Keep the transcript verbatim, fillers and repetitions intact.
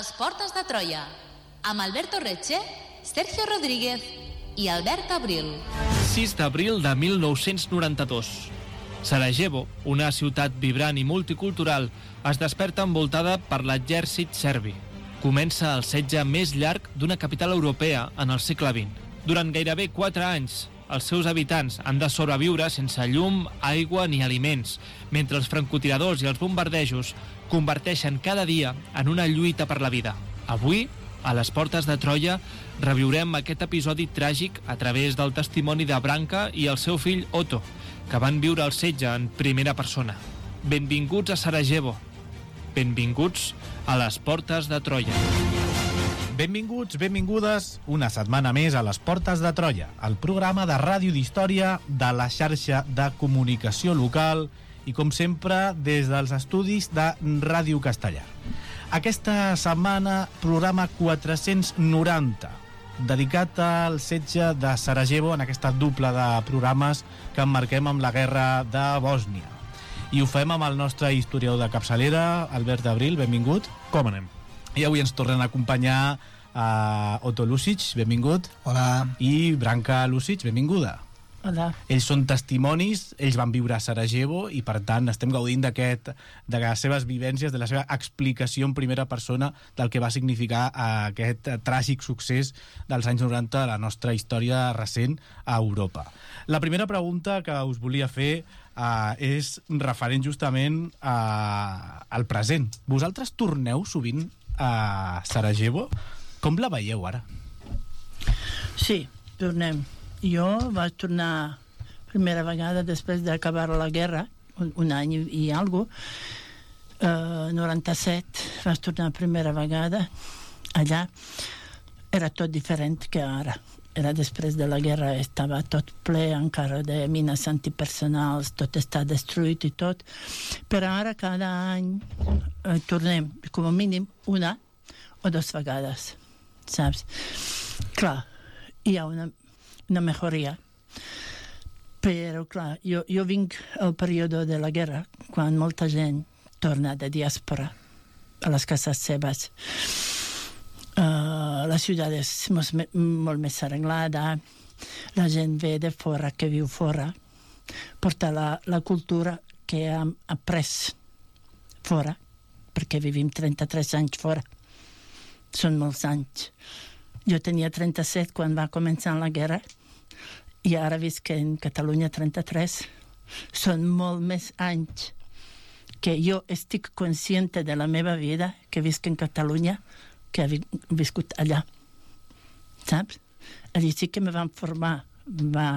les portes de Troia, amb Alberto Reche, Sergio Rodríguez i Albert Abril. sis d'abril de mil nou-cents noranta-dos. Sarajevo, una ciutat vibrant i multicultural, es desperta envoltada per l'exèrcit serbi. Comença el setge més llarg d'una capital europea en el segle vint. Durant gairebé quatre anys, els seus habitants han de sobreviure sense llum, aigua ni aliments, mentre els francotiradors i els bombardejos converteixen cada dia en una lluita per la vida. Avui, a les portes de Troia, reviurem aquest episodi tràgic a través del testimoni de Branka i el seu fill Otto, que van viure el setge en primera persona. Benvinguts a Sarajevo. Benvinguts a les portes de Troia. Benvinguts, benvingudes una setmana més a les portes de Troia, el programa de ràdio d'història de la xarxa de comunicació local i, com sempre, des dels estudis de Ràdio Castellà. Aquesta setmana, programa quatre-cents noranta, dedicat al setge de Sarajevo, en aquesta dupla de programes que emmarquem amb la guerra de Bòsnia. I ho fem amb el nostre historiador de capçalera, Albert Abril, benvingut. Com anem? I avui ens tornen a acompanyar uh, Otto Lusic, benvingut. Hola. I Branka Lusic, benvinguda. Hola. Ells són testimonis, ells van viure a Sarajevo i, per tant, estem gaudint d'aquest, de les seves vivències, de la seva explicació en primera persona del que va significar aquest tràgic succés dels anys noranta de la nostra història recent a Europa. La primera pregunta que us volia fer uh, és referent justament uh, al present. Vosaltres torneu sovint a Sarajevo? Com la veieu ara? Sí, tornem. Jo vaig tornar primera vegada després d'acabar la guerra, un, un any i, i alguna cosa, uh, noranta-set, vaig tornar primera vegada allà. Era tot diferent que ara. Era després de la guerra, estava tot ple encara de mines antipersonals, tot està destruït i tot. Però ara cada any uh, tornem, com a mínim, una o dues vegades, saps? Clar, hi ha una una mejoria, però clar, jo, jo vinc al període de la guerra, quan molta gent torna de diàspora a les cases seves. Uh, la ciutat és molt, molt més arreglada, la gent ve de fora, que viu fora, porta la, la cultura que hem après fora, perquè vivim trenta-tres anys fora. Són molts anys. Jo tenia trenta-set quan va començar la guerra i ara visc en Catalunya trenta-tres. Són molt més anys que jo estic consciente de la meva vida que visc en Catalunya que he viscut allà. Saps? Allí sí que me van formar. Va